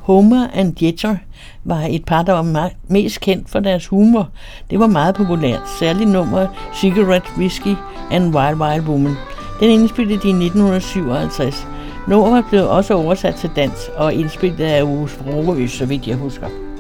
Homer and Jeter var et par, der var mest kendt for deres humor. Det var meget populært, særligt nummeret Cigarette, Whiskey and Wild Wild Woman. Den indspillede de i 1957. Nummeret blev også oversat til dansk og indspillet af Ove Sprogøe, så vidt jeg husker.